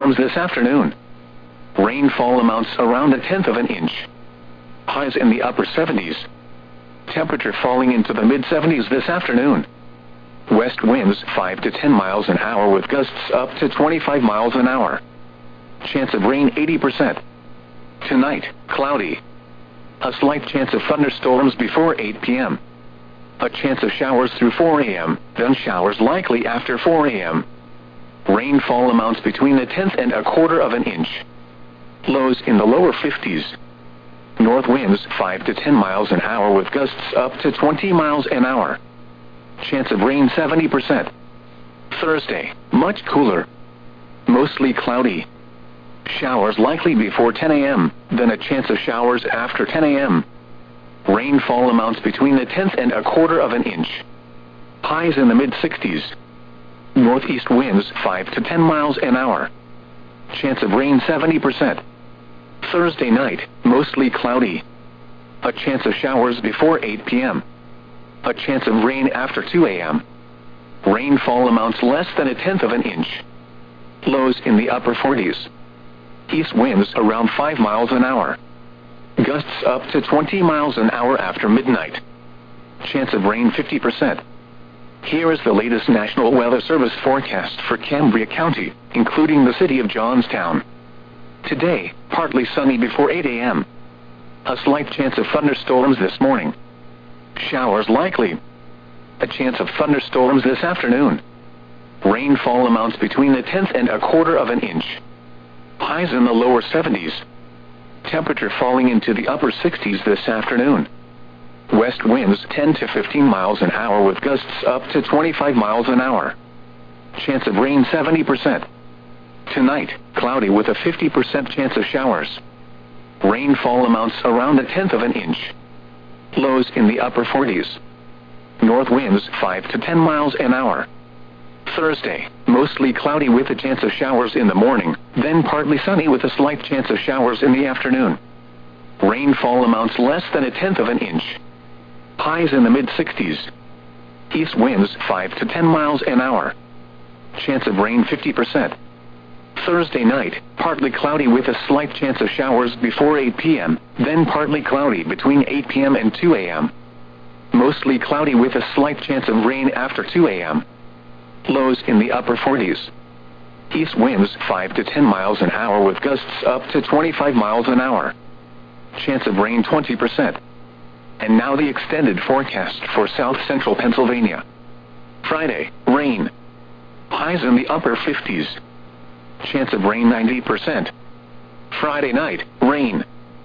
thunderstorms this afternoon. Rainfall amounts around 1/10 of an inch. Highs in the upper 70s. Temperature falling into the mid-70s this afternoon. West winds 5 to 10 miles an hour with gusts up to 25 miles an hour. Chance of rain 80%. Tonight, cloudy. A slight chance of thunderstorms before 8 p.m. A chance of showers through 4 a.m., then showers likely after 4 a.m. Rainfall amounts between 1/10 and 1/4 of an inch. Lows in the lower 50s. North winds 5 to 10 miles an hour with gusts up to 20 miles an hour. Chance of rain 70%. Thursday, much cooler. Mostly cloudy. Showers likely before 10 a.m., then a chance of showers after 10 a.m. Rainfall amounts between 1/10 and 1/4 of an inch. Highs in the mid-60s. Northeast winds 5 to 10 miles an hour. Chance of rain 70%. Thursday night, mostly cloudy. A chance of showers before 8 p.m. A chance of rain after 2 a.m. Rainfall amounts less than 1/10 of an inch. Lows in the upper 40s. East winds around 5 miles an hour. Gusts up to 20 miles an hour after midnight. Chance of rain 50%. Here is the latest National Weather Service forecast for Cambria County, including the city of Johnstown. Today, partly sunny before 8 a.m. A slight chance of thunderstorms this morning. Showers likely. A chance of thunderstorms this afternoon. Rainfall amounts between 1/10 and 1/4 of an inch. Highs in the lower 70s. Temperature falling into the upper 60s this afternoon. West winds 10 to 15 miles an hour with gusts up to 25 miles an hour. Chance of rain 70%. Tonight, cloudy with a 50% chance of showers. Rainfall amounts around 1/10 of an inch. Lows in the upper 40s. North winds 5 to 10 miles an hour. Thursday, mostly cloudy with a chance of showers in the morning, then partly sunny with a slight chance of showers in the afternoon. Rainfall amounts less than 1/10 of an inch. Highs in the mid-60s. East winds 5 to 10 miles an hour. Chance of rain 50%. Thursday night, partly cloudy with a slight chance of showers before 8 p.m., then partly cloudy between 8 p.m. and 2 a.m. Mostly cloudy with a slight chance of rain after 2 a.m. Lows in the upper 40s. East winds 5 to 10 miles an hour with gusts up to 25 miles an hour. Chance of rain 20%. And now the extended forecast for south central Pennsylvania. Friday, rain. Highs in the upper 50s. Chance of rain 90%. Friday night, rain.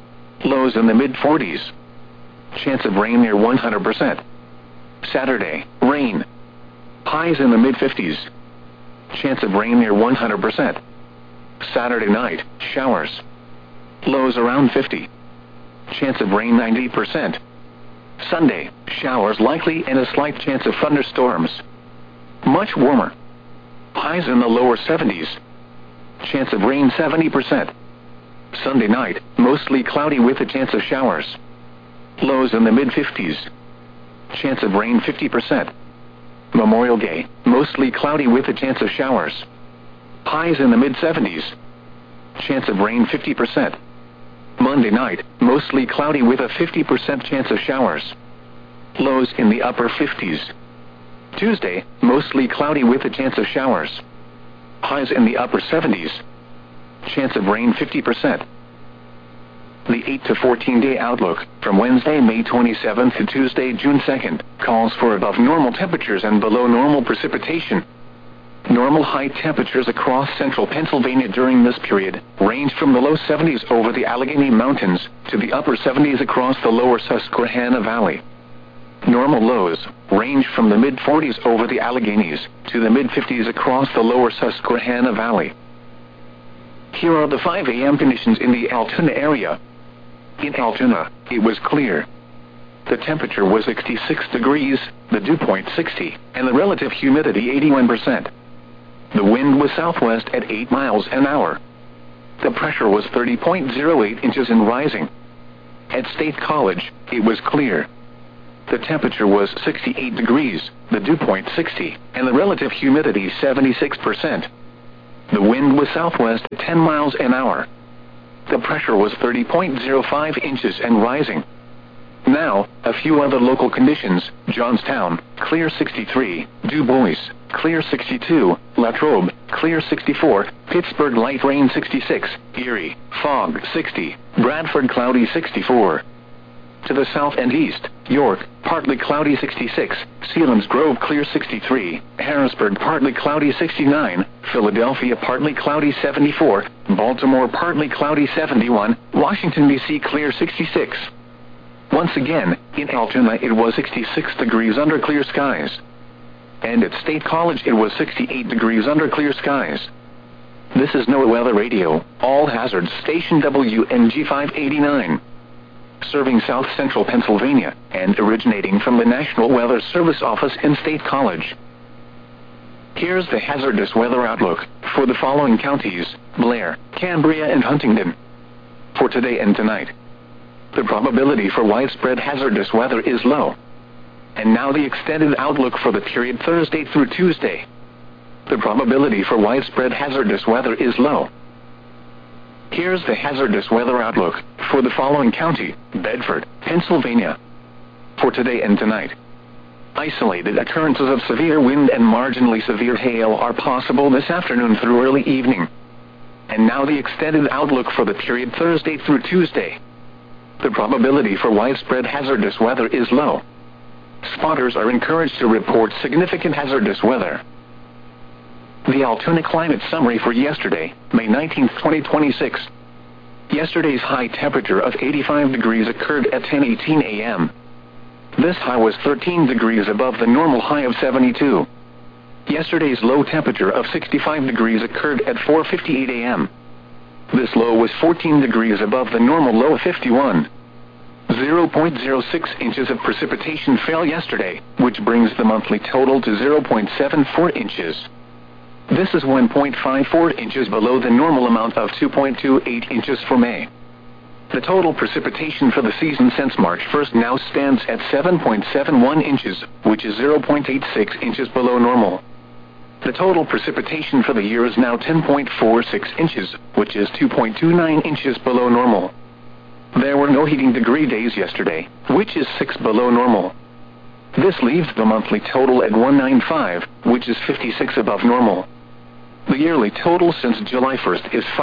Lows in the mid-40s. Chance of rain near 100%. Saturday, rain. Highs in the mid-50s. Chance of rain near 100%. Saturday night, showers. Lows around 50. Chance of rain 90%. Sunday, showers likely and a slight chance of thunderstorms. Much warmer. Highs in the lower 70s. Chance of rain 70%. Sunday night, mostly cloudy with a chance of showers. Lows in the mid-50s. Chance of rain 50%. Memorial Day, mostly cloudy with a chance of showers. Highs in the mid-70s. Chance of rain 50%. Monday night, mostly cloudy with a 50% chance of showers. Lows in the upper 50s. Tuesday, mostly cloudy with a chance of showers. Highs in the upper 70s. Chance of rain 50%. The 8 to 14-day outlook, from Wednesday, May 27th to Tuesday, June 2nd, calls for above normal temperatures and below normal precipitation. Normal high temperatures across central Pennsylvania during this period range from the low 70s over the Allegheny Mountains to the upper 70s across the lower Susquehanna Valley. Normal lows range from the mid-40s over the Alleghenies to the mid-50s across the lower Susquehanna Valley. Here are the 5 a.m. conditions in the Altoona area. In Altoona, it was clear. The temperature was 66 degrees, the dew point 60, and the relative humidity 81%. The wind was southwest at 8 miles an hour. The pressure was 30.08 inches and rising. At State College, it was clear. The temperature was 68 degrees, the dew point 60, and the relative humidity 76%. The wind was southwest at 10 miles an hour. The pressure was 30.05 inches and rising. Now, a few other local conditions: Johnstown, clear 63, Du Bois, clear 62, Latrobe, clear 64, Pittsburgh, light rain 66, Erie, fog 60, Bradford, cloudy 64. To the south and east, York, partly cloudy 66, Selinsgrove, clear 63, Harrisburg, partly cloudy 69, Philadelphia, partly cloudy 74, Baltimore, partly cloudy 71, Washington, D.C., clear 66. Once again, in Altoona it was 66 degrees under clear skies. And at State College it was 68 degrees under clear skies. This is NOAA Weather Radio, all hazards station WNG 589. Serving south central Pennsylvania, and originating from the National Weather Service office in State College. Here's the hazardous weather outlook for the following counties: Blair, Cambria, and Huntingdon. For today and tonight, the probability for widespread hazardous weather is low. And now the extended outlook for the period Thursday through Tuesday. The probability for widespread hazardous weather is low. Here's the hazardous weather outlook for the following county: Bedford, Pennsylvania. For today and tonight, isolated occurrences of severe wind and marginally severe hail are possible this afternoon through early evening. And now the extended outlook for the period Thursday through Tuesday. The probability for widespread hazardous weather is low. Spotters are encouraged to report significant hazardous weather. The Altoona Climate Summary for yesterday, May 19, 2026. Yesterday's high temperature of 85 degrees occurred at 10:18 a.m. This high was 13 degrees above the normal high of 72. Yesterday's low temperature of 65 degrees occurred at 4:58 a.m. This low was 14 degrees above the normal low of 51. 0.06 inches of precipitation fell yesterday, which brings the monthly total to 0.74 inches. This is 1.54 inches below the normal amount of 2.28 inches for May. The total precipitation for the season since March 1st now stands at 7.71 inches, which is 0.86 inches below normal. The total precipitation for the year is now 10.46 inches, which is 2.29 inches below normal. There were no heating degree days yesterday, which is 6 below normal. This leaves the monthly total at 195, which is 56 above normal. The yearly total since July 1st is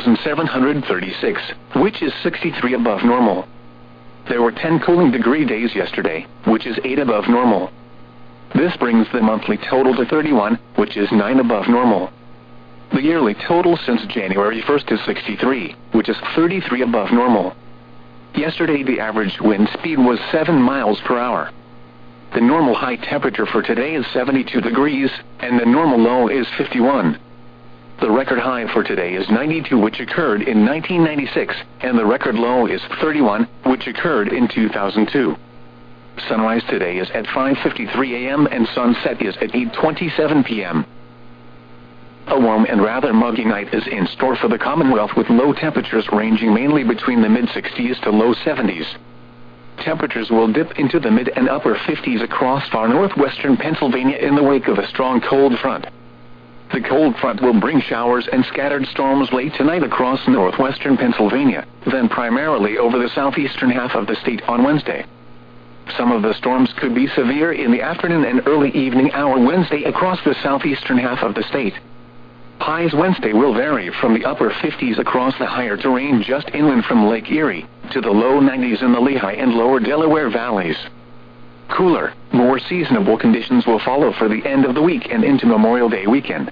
5,736, which is 63 above normal. There were 10 cooling degree days yesterday, which is 8 above normal. This brings the monthly total to 31, which is 9 above normal. The yearly total since January 1st is 63, which is 33 above normal. Yesterday the average wind speed was 7 miles per hour. The normal high temperature for today is 72 degrees, and the normal low is 51. The record high for today is 92, which occurred in 1996, and the record low is 31, which occurred in 2002. Sunrise today is at 5:53 a.m. and sunset is at 8:27 p.m. A warm and rather muggy night is in store for the Commonwealth, with low temperatures ranging mainly between the mid-60s to low 70s. Temperatures will dip into the mid and upper 50s across far northwestern Pennsylvania in the wake of a strong cold front. The cold front will bring showers and scattered storms late tonight across northwestern Pennsylvania, then primarily over the southeastern half of the state on Wednesday. Some of the storms could be severe in the afternoon and early evening hour Wednesday across the southeastern half of the state. Highs Wednesday will vary from the upper 50s across the higher terrain just inland from Lake Erie, to the low 90s in the Lehigh and lower Delaware valleys. Cooler, more seasonable conditions will follow for the end of the week and into Memorial Day weekend.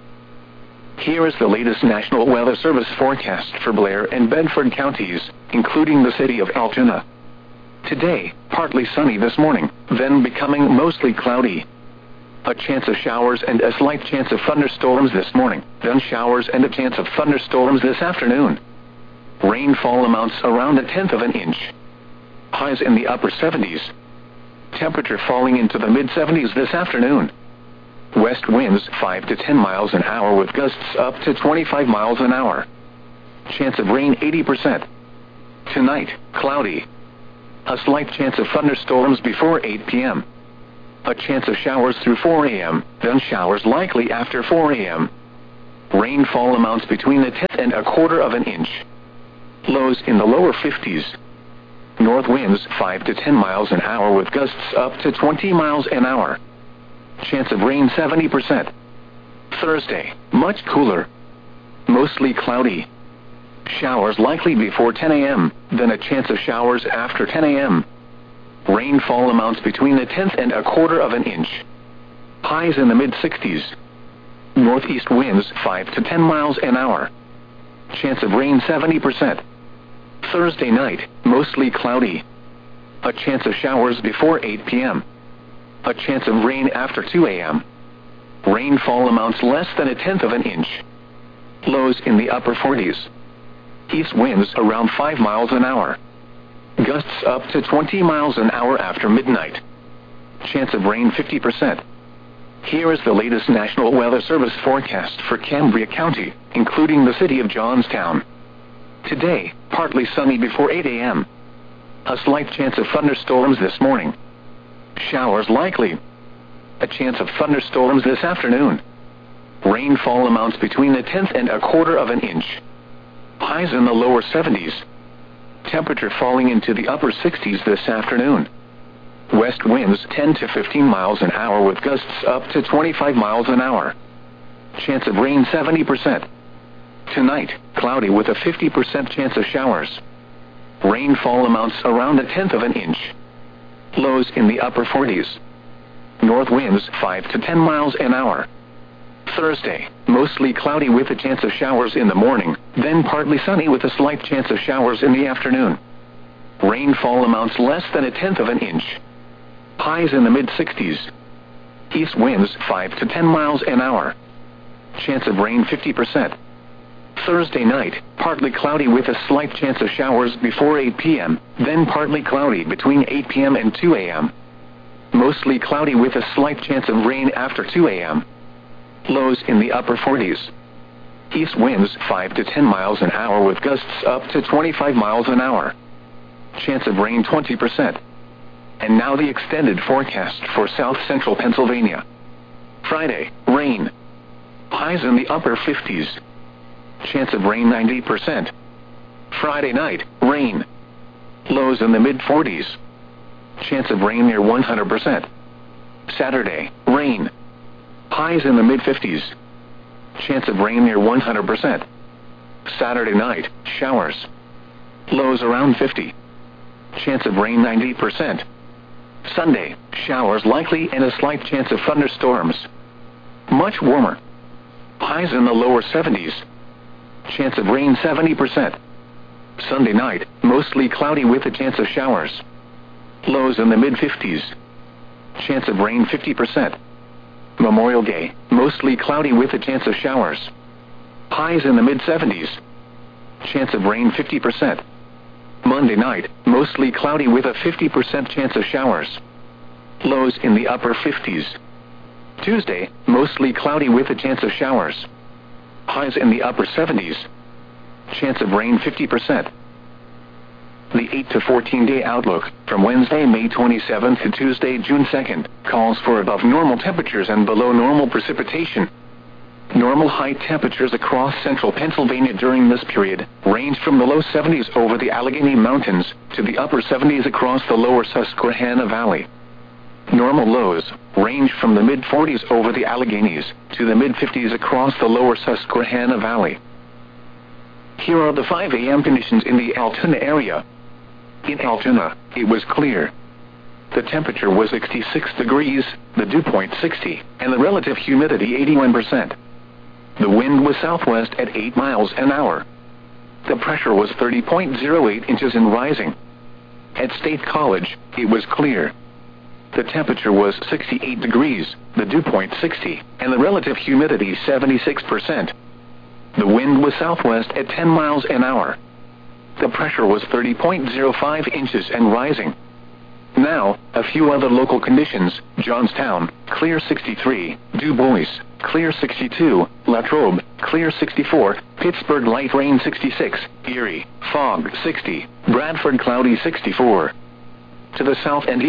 Here is the latest National Weather Service forecast for Blair and Bedford counties, including the city of Altoona. Today, partly sunny this morning, then becoming mostly cloudy. A chance of showers and a slight chance of thunderstorms this morning, then showers and a chance of thunderstorms this afternoon. Rainfall amounts around 1/10 of an inch. Highs in the upper 70s. Temperature falling into the mid-70s this afternoon. West winds 5 to 10 miles an hour with gusts up to 25 miles an hour. Chance of rain 80%. Tonight, cloudy. A slight chance of thunderstorms before 8 p.m. A chance of showers through 4 a.m., then showers likely after 4 a.m. Rainfall amounts between a tenth and a quarter of an inch. Lows in the lower 50s. North winds 5 to 10 miles an hour with gusts up to 20 miles an hour. Chance of rain 70%. Thursday, much cooler. Mostly cloudy. Showers likely before 10 a.m., then a chance of showers after 10 a.m. Rainfall amounts between a tenth and a quarter of an inch. Highs in the mid-60s. Northeast winds 5 to 10 miles an hour. Chance of rain 70%. Thursday night, mostly cloudy. A chance of showers before 8 p.m. A chance of rain after 2 a.m. Rainfall amounts less than a tenth of an inch. Lows in the upper 40s. East winds around 5 miles an hour. Gusts up to 20 miles an hour after midnight. Chance of rain 50%. Here is the latest National Weather Service forecast for Cambria County, including the city of Johnstown. Today, partly sunny before 8 a.m. A slight chance of thunderstorms this morning. Showers likely. A chance of thunderstorms this afternoon. Rainfall amounts between a tenth and a quarter of an inch. Highs in the lower 70s. Temperature falling into the upper 60s this afternoon. West winds 10 to 15 miles an hour with gusts up to 25 miles an hour. Chance of rain 70%. Tonight, cloudy with a 50% chance of showers. Rainfall amounts around a tenth of an inch. Lows in the upper 40s. North winds 5 to 10 miles an hour. Thursday, mostly cloudy with a chance of showers in the morning, then partly sunny with a slight chance of showers in the afternoon. Rainfall amounts less than a tenth of an inch. Highs in the mid-60s. East winds 5 to 10 miles an hour. Chance of rain 50%. Thursday night, partly cloudy with a slight chance of showers before 8 p.m., then partly cloudy between 8 p.m. and 2 a.m. Mostly cloudy with a slight chance of rain after 2 a.m. Lows in the upper 40s. East winds 5 to 10 miles an hour with gusts up to 25 miles an hour. Chance of rain 20%. And now the extended forecast for south central Pennsylvania. Friday, rain. Highs in the upper 50s. Chance of rain 90%. Friday night, rain. Lows in the mid-40s. Chance of rain near 100%. Saturday, rain. Highs in the mid-50s. Chance of rain near 100%. Saturday night, showers. Lows around 50. Chance of rain 90%. Sunday, showers likely and a slight chance of thunderstorms. Much warmer. Highs in the lower 70s. Chance of rain 70%. Sunday night, mostly cloudy with a chance of showers. Lows in the mid-50s. Chance of rain 50%. Memorial Day, mostly cloudy with a chance of showers. Highs in the mid-70s. Chance of rain 50%. Monday night, mostly cloudy with a 50% chance of showers. Lows in the upper 50s. Tuesday, mostly cloudy with a chance of showers. Highs in the upper 70s. Chance of rain 50%. The 8 to 14-day outlook, from Wednesday, May 27th to Tuesday, June 2nd, calls for above normal temperatures and below normal precipitation. Normal high temperatures across central Pennsylvania during this period range from the low 70s over the Allegheny Mountains to the upper 70s across the lower Susquehanna Valley. Normal lows range from the mid-40s over the Alleghenies to the mid-50s across the lower Susquehanna Valley. Here are the 5 a.m. conditions in the Altoona area. In Altoona, it was clear. The temperature was 66 degrees, the dew point 60, and the relative humidity 81%. The wind was southwest at 8 miles an hour. The pressure was 30.08 inches and rising. At State College, it was clear. The temperature was 68 degrees, the dew point 60, and the relative humidity 76%. The wind was southwest at 10 miles an hour. The pressure was 30.05 inches and rising. Now, a few other local conditions: Johnstown, clear 63, Du Bois, clear 62, Latrobe, clear 64, Pittsburgh, light rain 66, Erie, fog 60, Bradford, cloudy 64. To the south and east,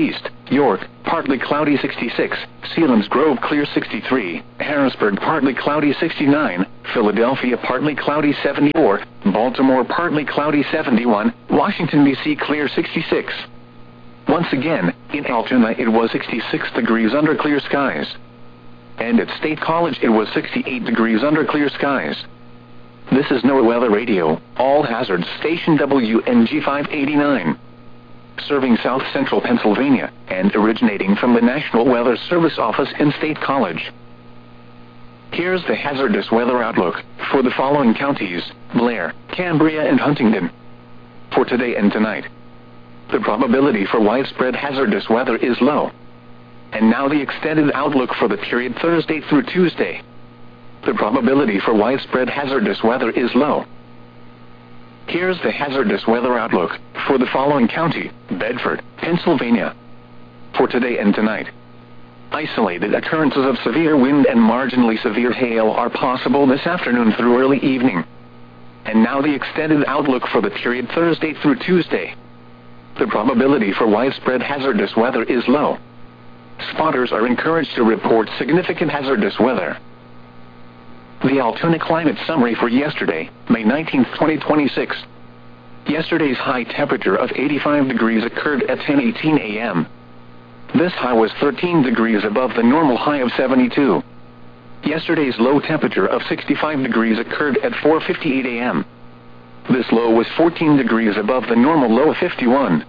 York, partly cloudy 66, Selinsgrove clear 63, Harrisburg partly cloudy 69, Philadelphia partly cloudy 74, Baltimore partly cloudy 71, Washington D.C. clear 66. Once again, in Altoona it was 66 degrees under clear skies. And at State College it was 68 degrees under clear skies. This is NOAA Weather Radio, All Hazards Station WNG 589. Serving South Central Pennsylvania, and originating from the National Weather Service office in State College. Here's the hazardous weather outlook for the following counties: Blair, Cambria and Huntingdon. For today and tonight, the probability for widespread hazardous weather is low. And now the extended outlook for the period Thursday through Tuesday. The probability for widespread hazardous weather is low. Here's the hazardous weather outlook for the following county: Bedford, Pennsylvania. For today and tonight, isolated occurrences of severe wind and marginally severe hail are possible this afternoon through early evening. And now the extended outlook for the period Thursday through Tuesday. The probability for widespread hazardous weather is low. Spotters are encouraged to report significant hazardous weather. The Altoona Climate Summary for yesterday, May 19, 2026. Yesterday's high temperature of 85 degrees occurred at 10:18 a.m. This high was 13 degrees above the normal high of 72. Yesterday's low temperature of 65 degrees occurred at 4:58 a.m. This low was 14 degrees above the normal low of 51.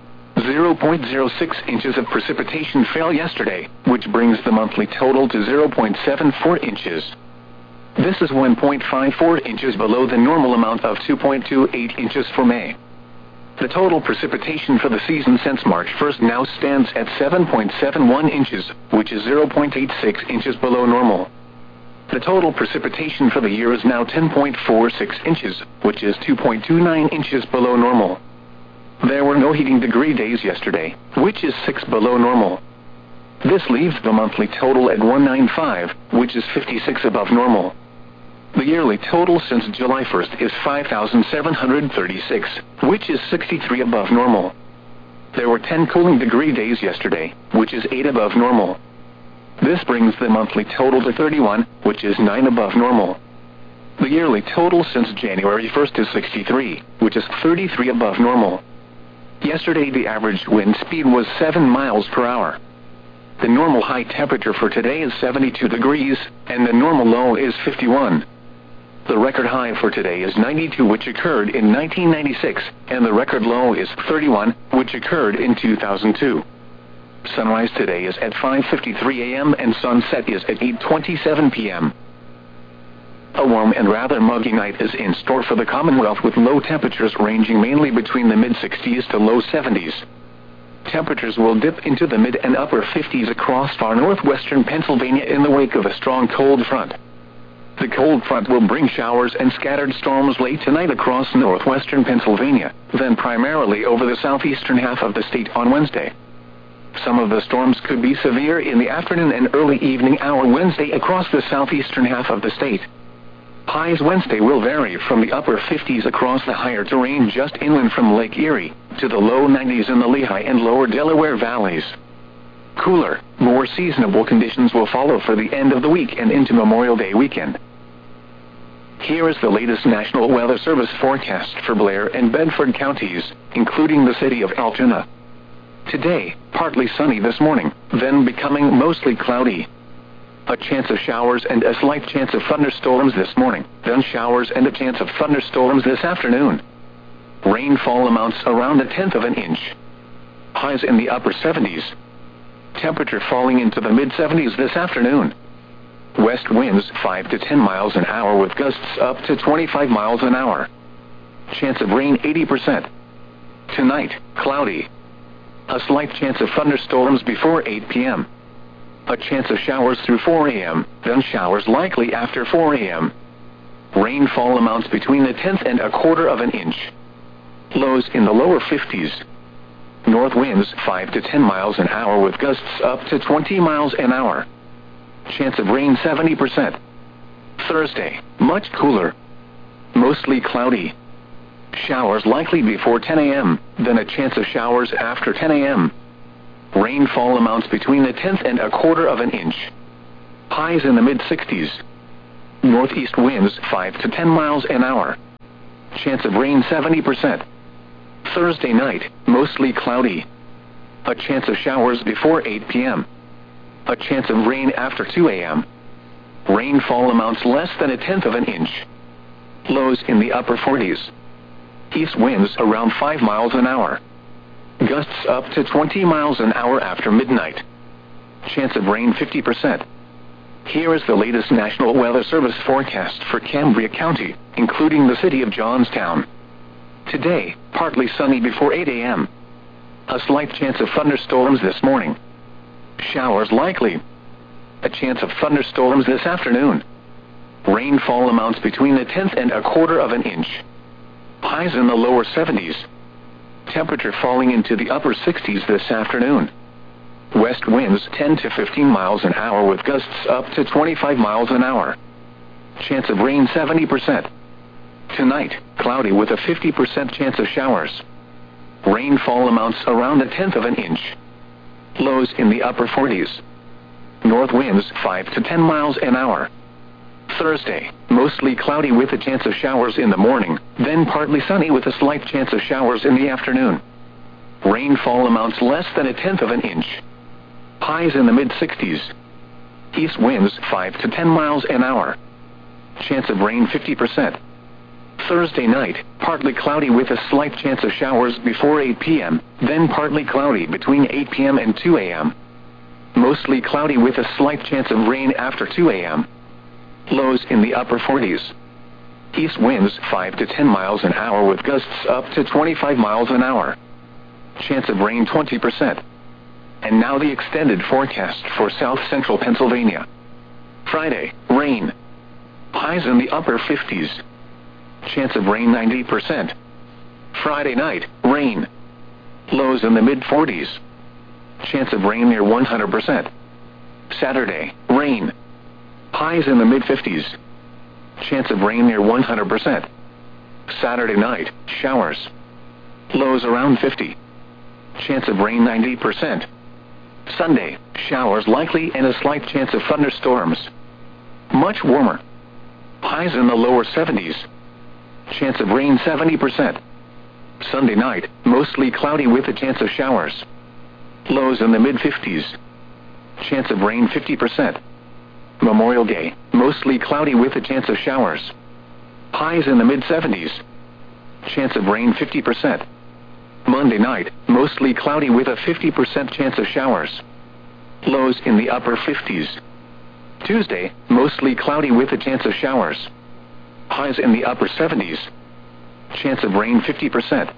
0.06 inches of precipitation fell yesterday, which brings the monthly total to 0.74 inches. This is 1.54 inches below the normal amount of 2.28 inches for May. The total precipitation for the season since March 1st now stands at 7.71 inches, which is 0.86 inches below normal. The total precipitation for the year is now 10.46 inches, which is 2.29 inches below normal. There were no heating degree days yesterday, which is 6 below normal. This leaves the monthly total at 195, which is 56 above normal. The yearly total since July 1st is 5,736, which is 63 above normal. There were 10 cooling degree days yesterday, which is 8 above normal. This brings the monthly total to 31, which is 9 above normal. The yearly total since January 1st is 63, which is 33 above normal. Yesterday the average wind speed was 7 miles per hour. The normal high temperature for today is 72 degrees, and the normal low is 51. The record high for today is 92, which occurred in 1996, and the record low is 31, which occurred in 2002. Sunrise today is at 5:53 a.m. and sunset is at 8:27 p.m. A warm and rather muggy night is in store for the Commonwealth, with low temperatures ranging mainly between the mid-60s to low 70s. Temperatures will dip into the mid and upper 50s across far northwestern Pennsylvania in the wake of a strong cold front. The cold front will bring showers and scattered storms late tonight across northwestern Pennsylvania, then primarily over the southeastern half of the state on Wednesday. Some of the storms could be severe in the afternoon and early evening hour Wednesday across the southeastern half of the state. Highs Wednesday will vary from the upper 50s across the higher terrain just inland from Lake Erie, to the low 90s in the Lehigh and lower Delaware valleys. Cooler, more seasonable conditions will follow for the end of the week and into Memorial Day weekend. Here is the latest National Weather Service forecast for Blair and Bedford counties, including the city of Altoona. Today, partly sunny this morning, then becoming mostly cloudy. A chance of showers and a slight chance of thunderstorms this morning, then showers and a chance of thunderstorms this afternoon. Rainfall amounts around 1/10 of an inch. Highs in the upper 70s. Temperature falling into the mid-70s this afternoon. West winds 5 to 10 miles an hour with gusts up to 25 miles an hour. Chance of rain 80%. Tonight, cloudy. A slight chance of thunderstorms before 8 p.m. A chance of showers through 4 a.m., then showers likely after 4 a.m. Rainfall amounts between 1/10 and 1/4 of an inch. Lows in the lower 50s. North winds 5 to 10 miles an hour with gusts up to 20 miles an hour. Chance of rain 70%. Thursday, much cooler. Mostly cloudy. Showers likely before 10 a.m., then a chance of showers after 10 a.m. Rainfall amounts between a tenth and a quarter of an inch. Highs in the mid-60s. Northeast winds 5 to 10 miles an hour. Chance of rain 70%. Thursday night, mostly cloudy. A chance of showers before 8 p.m. A chance of rain after 2 a.m. Rainfall amounts less than a tenth of an inch. Lows in the upper 40s. East winds around 5 miles an hour. Gusts up to 20 miles an hour after midnight. Chance of rain 50%. Here is the latest National Weather Service forecast for Cambria County, including the city of Johnstown. Today, partly sunny before 8 a.m. A slight chance of thunderstorms this morning. Showers likely. A chance of thunderstorms this afternoon. Rainfall amounts between a tenth and a quarter of an inch. Highs in the lower 70s. Temperature falling into the upper 60s this afternoon. West winds 10 to 15 miles an hour with gusts up to 25 miles an hour. Chance of rain 70%. Tonight, cloudy with a 50% chance of showers. Rainfall amounts around a tenth of an inch. Lows in the upper 40s. North winds 5 to 10 miles an hour. Thursday, mostly cloudy with a chance of showers in the morning, then partly sunny with a slight chance of showers in the afternoon. Rainfall amounts less than a tenth of an inch. Highs in the mid-60s. East winds 5 to 10 miles an hour. Chance of rain 50%. Thursday night, partly cloudy with a slight chance of showers before 8 p.m., then partly cloudy between 8 p.m. and 2 a.m. Mostly cloudy with a slight chance of rain after 2 a.m. Lows in the upper 40s. East winds 5 to 10 miles an hour with gusts up to 25 miles an hour. Chance of rain 20%. And now the extended forecast for south central Pennsylvania. Friday, rain. Highs in the upper 50s. Chance of rain 90%. Friday night, rain. Lows in the mid-40s. Chance of rain near 100%. Saturday, rain. Highs in the mid-50s. Chance of rain near 100%. Saturday night, showers. Lows around 50. Chance of rain 90%. Sunday, showers likely and a slight chance of thunderstorms. Much warmer. Highs in the lower 70s. Chance of rain 70%. Sunday night, mostly cloudy with a chance of showers. Lows in the mid-50s. Chance of rain 50%. Memorial Day, mostly cloudy with a chance of showers. Highs in the mid-70s. Chance of rain 50%. Monday night, mostly cloudy with a 50% chance of showers. Lows in the upper 50s. Tuesday, mostly cloudy with a chance of showers. Highs in the upper 70s. Chance of rain 50%.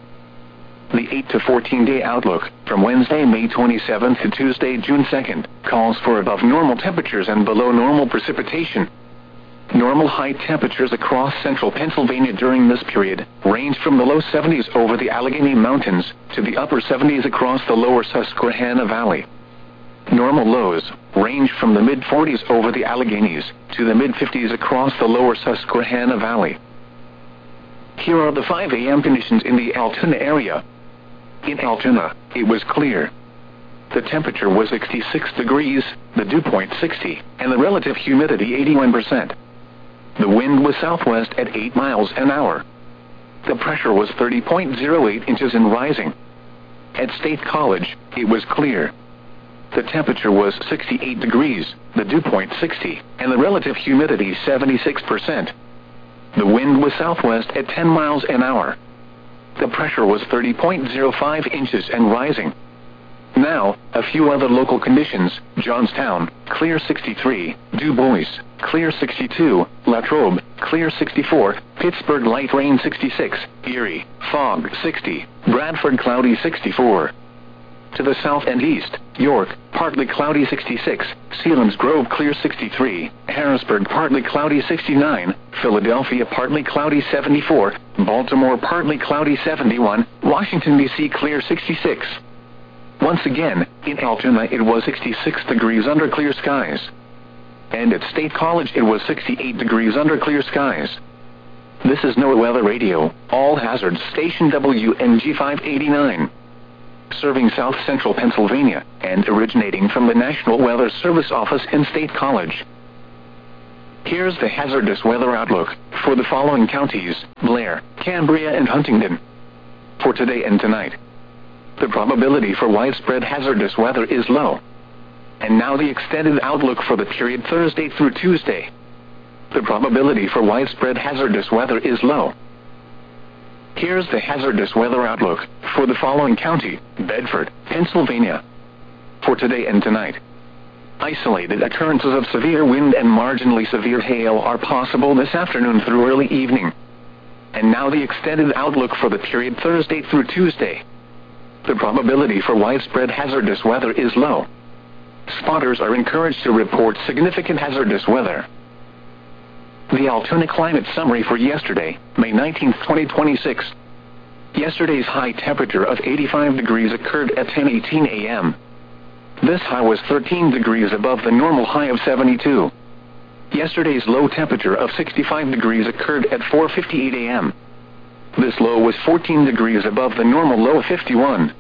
The 8 to 14-day outlook, from Wednesday, May 27th to Tuesday, June 2nd, calls for above normal temperatures and below normal precipitation. Normal high temperatures across central Pennsylvania during this period range from the low 70s over the Allegheny Mountains to the upper 70s across the lower Susquehanna Valley. Normal lows range from the mid-40s over the Alleghenies to the mid-50s across the lower Susquehanna Valley. Here are the 5 a.m. conditions in the Altoona area. In Altoona, it was clear. The temperature was 66 degrees, the dew point 60, and the relative humidity 81%. The wind was southwest at 8 miles an hour. The pressure was 30.08 inches and rising. At State College, it was clear. The temperature was 68 degrees, the dew point 60, and the relative humidity 76%. The wind was southwest at 10 miles an hour. The pressure was 30.05 inches and rising. Now, a few other local conditions: Johnstown, clear 63, Du Bois, clear 62, Latrobe, clear 64, Pittsburgh, light rain 66, Erie, fog 60, Bradford, cloudy 64. To the south and east, York, partly cloudy 66, Selinsgrove, clear 63, Harrisburg, partly cloudy 69, Philadelphia, partly cloudy 74, Baltimore, partly cloudy 71, Washington, D.C., clear 66. Once again, in Altoona it was 66 degrees under clear skies. And at State College it was 68 degrees under clear skies. This is NOAA Weather Radio, all hazards, station WNG 589. serving south-central Pennsylvania, and originating from the National Weather Service office in State College. Here's the hazardous weather outlook for the following counties: Blair, Cambria, and Huntingdon. For today and tonight, the probability for widespread hazardous weather is low. And now the extended outlook for the period Thursday through Tuesday. The probability for widespread hazardous weather is low. Here's the hazardous weather outlook for the following county: Bedford, Pennsylvania. For today and tonight, isolated occurrences of severe wind and marginally severe hail are possible this afternoon through early evening. And now the extended outlook for the period Thursday through Tuesday. The probability for widespread hazardous weather is low. Spotters are encouraged to report significant hazardous weather. The Altoona Climate Summary for yesterday, May 19, 2026. Yesterday's high temperature of 85 degrees occurred at 10:18 a.m. This high was 13 degrees above the normal high of 72. Yesterday's low temperature of 65 degrees occurred at 4:58 a.m. This low was 14 degrees above the normal low of 51.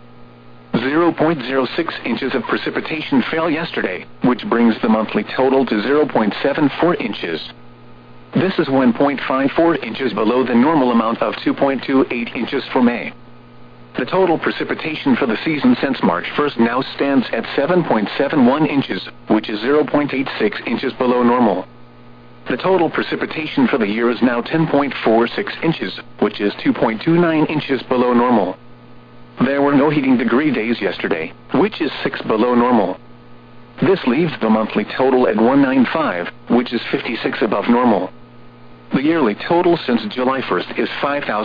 0.06 inches of precipitation fell yesterday, which brings the monthly total to 0.74 inches. This is 1.54 inches below the normal amount of 2.28 inches for May. The total precipitation for the season since March 1st now stands at 7.71 inches, which is 0.86 inches below normal. The total precipitation for the year is now 10.46 inches, which is 2.29 inches below normal. There were no heating degree days yesterday, which is 6 below normal. This leaves the monthly total at 195, which is 56 above normal. The yearly total since July 1st is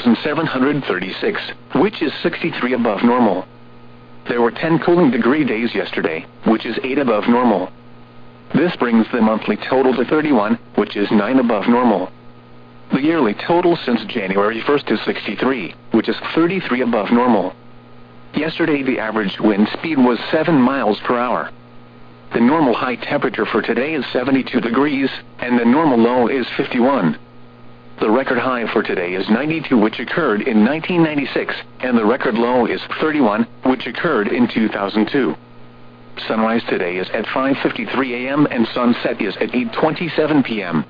5,736, which is 63 above normal. There were 10 cooling degree days yesterday, which is 8 above normal. This brings the monthly total to 31, which is 9 above normal. The yearly total since January 1st is 63, which is 33 above normal. Yesterday the average wind speed was 7 miles per hour. The normal high temperature for today is 72 degrees, and the normal low is 51. The record high for today is 92, which occurred in 1996, and the record low is 31, which occurred in 2002. Sunrise today is at 5:53 a.m. and sunset is at 8:27 p.m.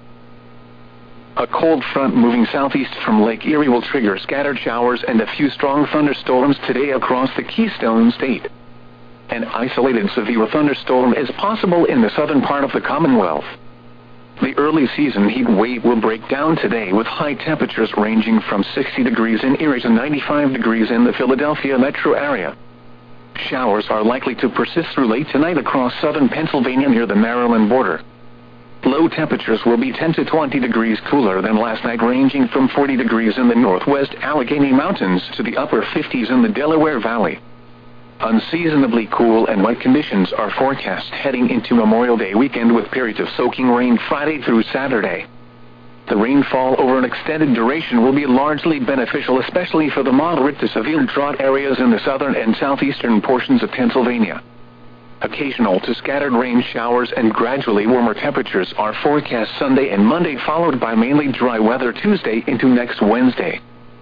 A cold front moving southeast from Lake Erie will trigger scattered showers and a few strong thunderstorms today across the Keystone State. An isolated severe thunderstorm is possible in the southern part of the Commonwealth. The early season heat wave will break down today with high temperatures ranging from 60 degrees in Erie to 95 degrees in the Philadelphia metro area. Showers are likely to persist through late tonight across southern Pennsylvania near the Maryland border. Low temperatures will be 10 to 20 degrees cooler than last night, ranging from 40 degrees in the northwest Allegheny Mountains to the upper 50s in the Delaware Valley. Unseasonably cool and wet conditions are forecast heading into Memorial Day weekend with periods of soaking rain Friday through Saturday. The rainfall over an extended duration will be largely beneficial, especially for the moderate to severe drought areas in the southern and southeastern portions of Pennsylvania. Occasional to scattered rain showers and gradually warmer temperatures are forecast Sunday and Monday, followed by mainly dry weather Tuesday into next Wednesday.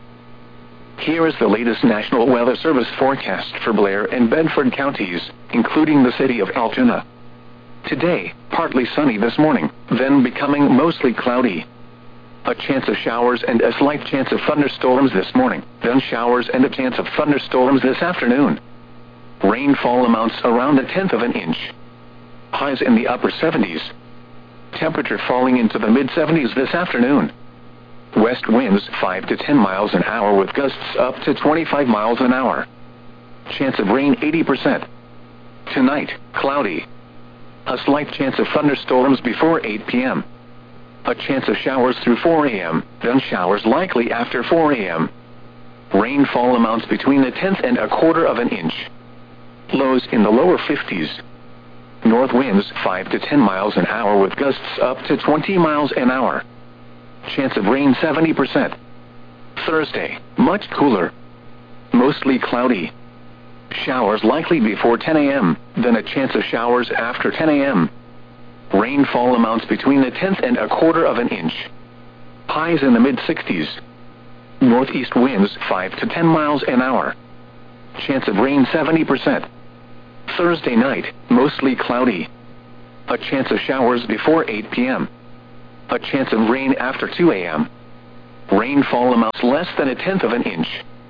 Here is the latest National Weather Service forecast for Blair and Bedford counties, including the city of Altoona. Today, partly sunny this morning, then becoming mostly cloudy. A chance of showers and a slight chance of thunderstorms this morning, then showers and a chance of thunderstorms this afternoon. Rainfall amounts around 1/10 of an inch. Highs in the upper 70s. Temperature falling into the mid-70s this afternoon. West winds 5 to 10 miles an hour with gusts up to 25 miles an hour. Chance of rain 80%. Tonight, cloudy. A slight chance of thunderstorms before 8 p.m. A chance of showers through 4 a.m., then showers likely after 4 a.m. Rainfall amounts between 1/10 and 1/4 of an inch. Lows in the lower 50s. North winds 5 to 10 miles an hour with gusts up to 20 miles an hour. Chance of rain 70%. Thursday, much cooler. Mostly cloudy. Showers likely before 10 a.m., then a chance of showers after 10 a.m. Rainfall amounts between 1/10 and 1/4 of an inch. Highs in the mid-60s. Northeast winds 5 to 10 miles an hour. Chance of rain 70%. Thursday night, mostly cloudy. A chance of showers before 8 p.m. A chance of rain after 2 a.m. Rainfall amounts less than 1/10 of an inch.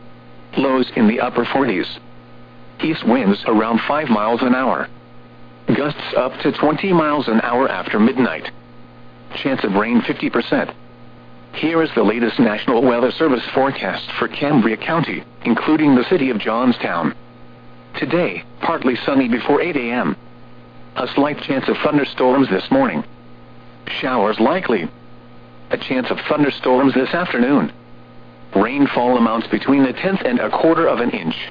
Lows in the upper 40s. East winds around 5 miles an hour. Gusts up to 20 miles an hour after midnight. Chance of rain 50%. Here is the latest National Weather Service forecast for Cambria County, including the city of Johnstown. Today, partly sunny before 8 a.m. A slight chance of thunderstorms this morning. Showers likely. A chance of thunderstorms this afternoon. Rainfall amounts between 1/10 and 1/4 of an inch.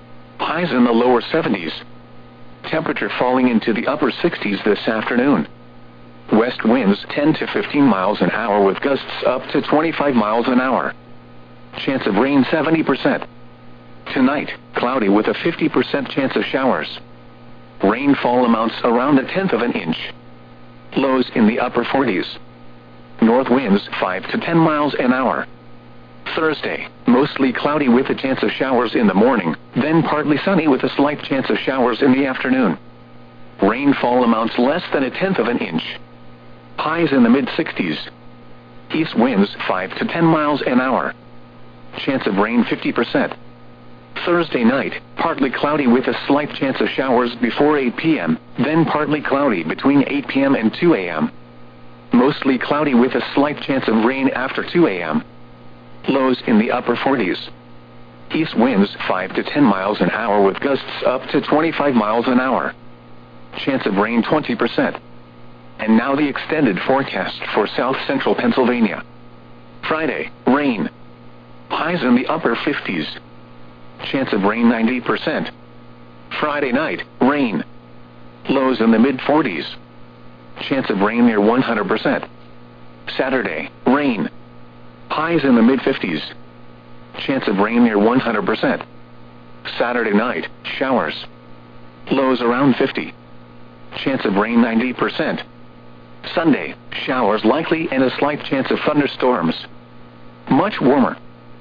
Highs in the lower 70s. Temperature falling into the upper 60s this afternoon. West winds 10 to 15 miles an hour with gusts up to 25 miles an hour. Chance of rain 70%. Tonight, cloudy with a 50% chance of showers. Rainfall amounts around 1/10 of an inch. Lows in the upper 40s. North winds 5 to 10 miles an hour. Thursday, mostly cloudy with a chance of showers in the morning, then partly sunny with a slight chance of showers in the afternoon. Rainfall amounts less than 1/10 of an inch. Highs in the mid-60s. East winds 5 to 10 miles an hour. Chance of rain 50%. Thursday night, partly cloudy with a slight chance of showers before 8 p.m., then partly cloudy between 8 p.m. and 2 a.m. Mostly cloudy with a slight chance of rain after 2 a.m. Lows in the upper 40s. East winds 5 to 10 miles an hour with gusts up to 25 miles an hour. Chance of rain 20%. And now the extended forecast for south central Pennsylvania. Friday, rain. Highs in the upper 50s. Chance of rain 90%. Friday night, rain. Lows in the mid-40s. Chance of rain near 100%. Saturday, rain. Highs in the mid-50s. Chance of rain near 100%. Saturday night, showers. Lows around 50. Chance of rain 90%. Sunday, showers likely and a slight chance of thunderstorms. Much warmer.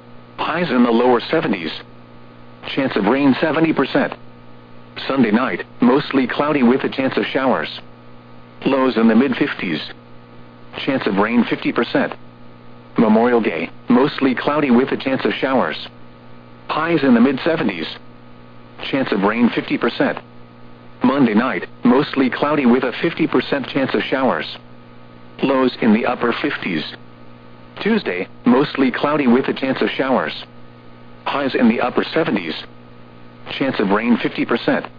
Highs in the lower 70s. Chance of rain 70%. Sunday night, mostly cloudy with a chance of showers. Lows in the mid-50s. Chance of rain 50%. Memorial Day, mostly cloudy with a chance of showers. Highs in the mid-70s. Chance of rain 50%. Monday night, mostly cloudy with a 50% chance of showers. Lows in the upper 50s. Tuesday, mostly cloudy with a chance of showers. Highs in the upper 70s. Chance of rain 50%.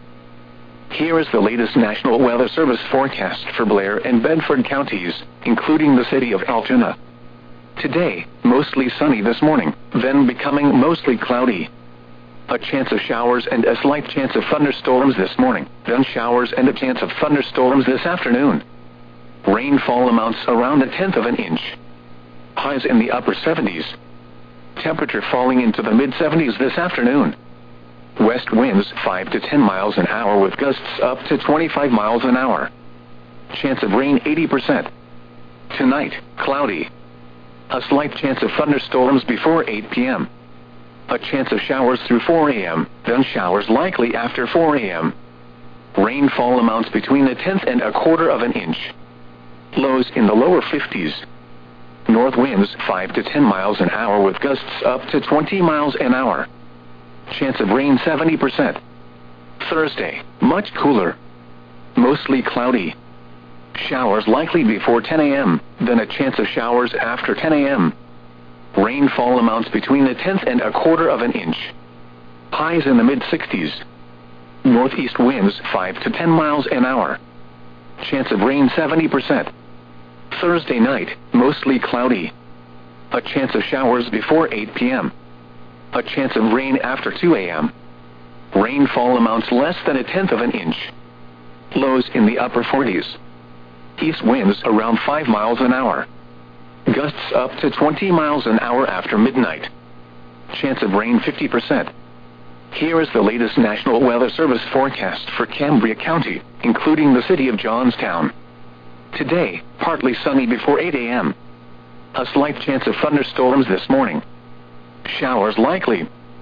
Here is the latest National Weather Service forecast for Blair and Bedford counties, including the city of Altoona. Today, mostly sunny this morning, then becoming mostly cloudy. A chance of showers and a slight chance of thunderstorms this morning, then showers and a chance of thunderstorms this afternoon. Rainfall amounts around 1/10 of an inch. Highs in the upper 70s. Temperature falling into the mid-70s this afternoon. West winds 5 to 10 miles an hour with gusts up to 25 miles an hour. Chance of rain 80%. Tonight, cloudy. A slight chance of thunderstorms before 8 p.m. A chance of showers through 4 a.m., then showers likely after 4 a.m. Rainfall amounts between 1/10 and 1/4 of an inch. Lows in the lower 50s. North winds 5 to 10 miles an hour with gusts up to 20 miles an hour. Chance of rain 70%. Thursday, much cooler. Mostly cloudy. Showers likely before 10 a.m., then a chance of showers after 10 a.m. Rainfall amounts between 1/10 and 1/4 of an inch. Highs in the mid-60s. Northeast winds 5 to 10 miles an hour. Chance of rain 70%. Thursday night, mostly cloudy. A chance of showers before 8 p.m. A chance of rain after 2 a.m. Rainfall amounts less than 1/10 of an inch. Lows in the upper 40s. East winds around 5 miles an hour. Gusts up to 20 miles an hour after midnight. Chance of rain 50%. Here is the latest National Weather Service forecast for Cambria County, including the city of Johnstown. Today, partly sunny before 8 a.m. A slight chance of thunderstorms this morning. Showers likely.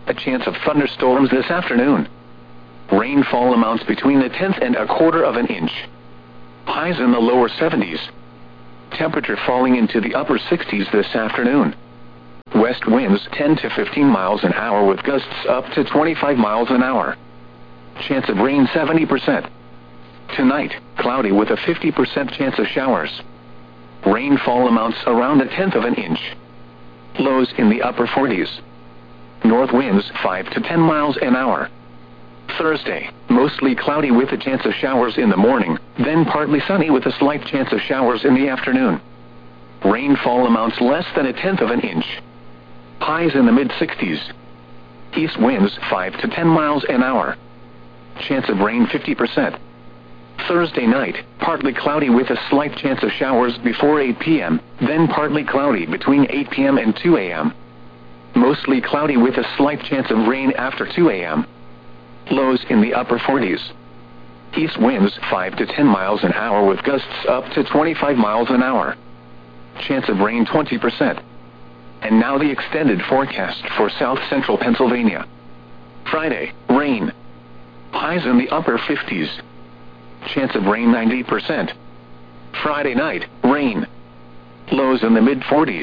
A chance of thunderstorms this afternoon. Rainfall amounts between a tenth and a quarter of an inch. Highs in the lower 70s. Temperature falling into the upper 60s this afternoon. West winds 10 to 15 miles an hour with gusts up to 25 miles an hour. Chance of rain 70%. Tonight, cloudy with a 50% chance of showers. Rainfall amounts around a tenth of an inch. Lows in the upper 40s. North winds 5 to 10 miles an hour. Thursday, mostly cloudy with a chance of showers in the morning, then partly sunny with a slight chance of showers in the afternoon. Rainfall amounts less than a tenth of an inch. Highs in the mid-60s. East winds 5 to 10 miles an hour. Chance of rain 50%. Thursday night, partly cloudy with a slight chance of showers before 8 p.m., then partly cloudy between 8 p.m. and 2 a.m. Mostly cloudy with a slight chance of rain after 2 a.m. Lows in the upper 40s. East winds 5 to 10 miles an hour with gusts up to 25 miles an hour. Chance of rain 20%. And now the extended forecast for south central Pennsylvania. Friday, rain. Highs in the upper 50s. Chance of rain 90%. Friday night, rain. Lows in the mid-40s.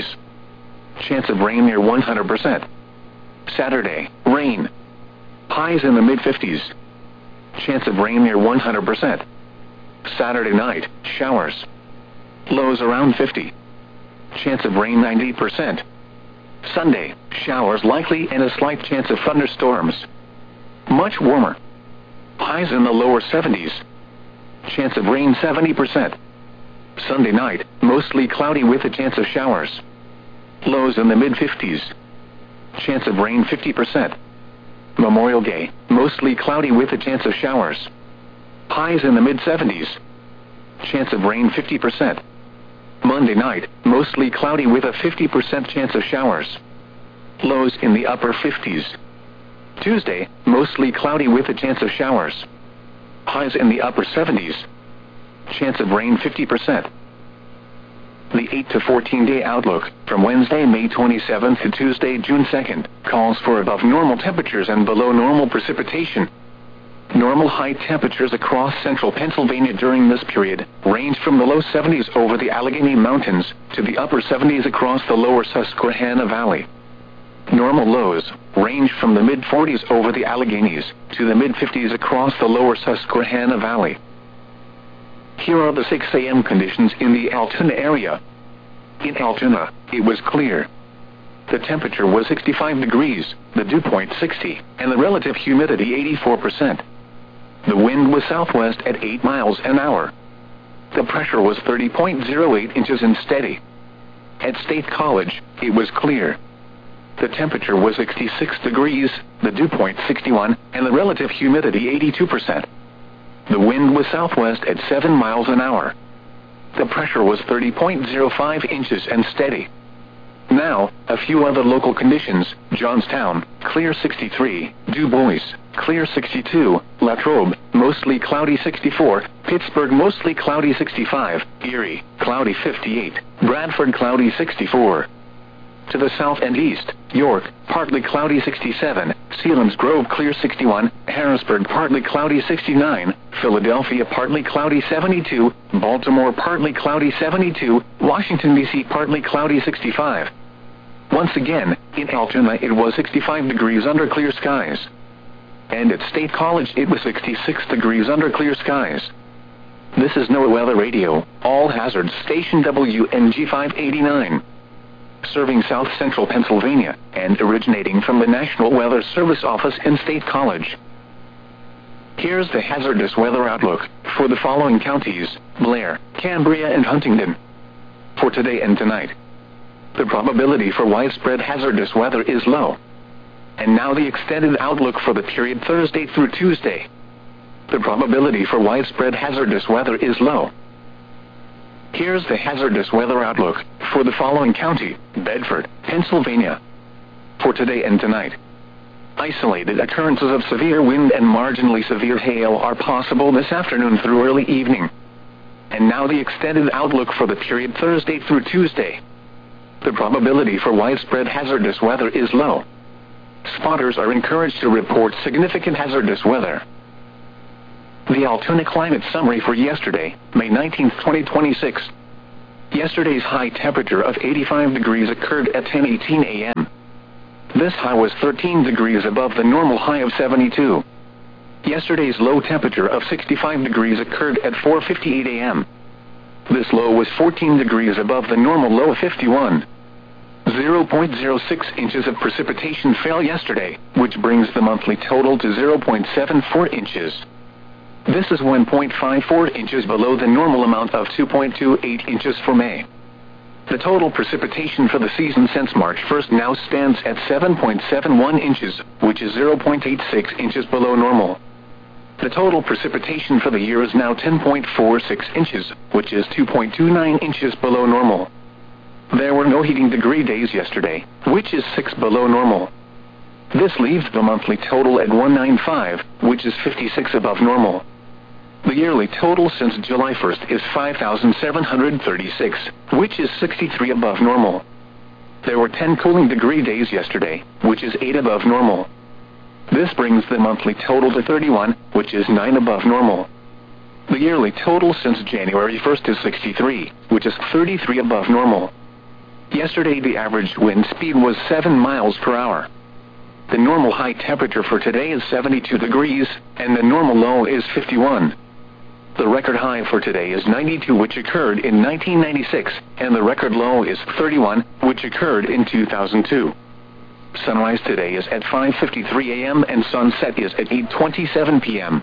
Chance of rain near 100%. Saturday, rain. Highs in the mid-50s. Chance of rain near 100%. Saturday night, showers. Lows around 50. Chance of rain 90%. Sunday, showers likely and a slight chance of thunderstorms. Much warmer. Highs in the lower 70s. Chance of rain 70%. Sunday night, mostly cloudy with a chance of showers. Lows in the mid-50s. Chance of rain 50%. Memorial Day, mostly cloudy with a chance of showers. Highs in the mid-70s. Chance of rain 50%. Monday night, mostly cloudy with a 50% chance of showers. Lows in the upper 50s. Tuesday, mostly cloudy with a chance of showers. Highs in the upper 70s. Chance of rain 50%. The 8 to 14-day outlook, from Wednesday, May 27th to Tuesday, June 2nd, calls for above normal temperatures and below normal precipitation. Normal high temperatures across central Pennsylvania during this period range from the low 70s over the Allegheny Mountains to the upper 70s across the lower Susquehanna Valley. Normal lows range from the mid-40s over the Alleghenies to the mid-50s across the lower Susquehanna Valley. Here are the 6 a.m. conditions in the Altoona area. In Altoona, it was clear. The temperature was 65 degrees, the dew point 60, and the relative humidity 84%. The wind was southwest at 8 miles an hour. The pressure was 30.08 inches and steady. At State College, it was clear. The temperature was 66 degrees, the dew point 61, and the relative humidity 82%. The wind was southwest at 7 miles an hour. The pressure was 30.05 inches and steady. Now, a few other local conditions: Johnstown, clear 63, Du Bois, clear 62, Latrobe, mostly cloudy 64, Pittsburgh, mostly cloudy 65, Erie, cloudy 58, Bradford, cloudy 64. To the south and east, York, partly cloudy 67, Selinsgrove, clear 61, Harrisburg, partly cloudy 69, Philadelphia, partly cloudy 72, Baltimore, partly cloudy 72, Washington, D.C., partly cloudy 65. Once again, in Altoona it was 65 degrees under clear skies. And at State College it was 66 degrees under clear skies. This is NOAA Weather Radio, all hazards, station WNG 589. Serving south central Pennsylvania, and originating from the National Weather Service office in State College. Here's the hazardous weather outlook for the following counties: Blair, Cambria, and Huntingdon. For today and tonight, the probability for widespread hazardous weather is low. And now the extended outlook for the period Thursday through Tuesday. The probability for widespread hazardous weather is low. Here's the hazardous weather outlook for the following county: Bedford, Pennsylvania. For today and tonight, isolated occurrences of severe wind and marginally severe hail are possible this afternoon through early evening. And now the extended outlook for the period Thursday through Tuesday. The probability for widespread hazardous weather is low. Spotters are encouraged to report significant hazardous weather. The Altoona Climate Summary for yesterday, May 19, 2026. Yesterday's high temperature of 85 degrees occurred at 10:18 a.m. This high was 13 degrees above the normal high of 72. Yesterday's low temperature of 65 degrees occurred at 4:58 a.m. This low was 14 degrees above the normal low of 51. 0.06 inches of precipitation fell yesterday, which brings the monthly total to 0.74 inches. This is 1.54 inches below the normal amount of 2.28 inches for May. The total precipitation for the season since March 1st now stands at 7.71 inches, which is 0.86 inches below normal. The total precipitation for the year is now 10.46 inches, which is 2.29 inches below normal. There were no heating degree days yesterday, which is 6 below normal. This leaves the monthly total at 195, which is 56 above normal. The yearly total since July 1st is 5,736, which is 63 above normal. There were 10 cooling degree days yesterday, which is 8 above normal. This brings the monthly total to 31, which is 9 above normal. The yearly total since January 1st is 63, which is 33 above normal. Yesterday the average wind speed was 7 miles per hour. The normal high temperature for today is 72 degrees, and the normal low is 51. The record high for today is 92, which occurred in 1996, and the record low is 31, which occurred in 2002. Sunrise today is at 5:53 a.m. and sunset is at 8:27 p.m.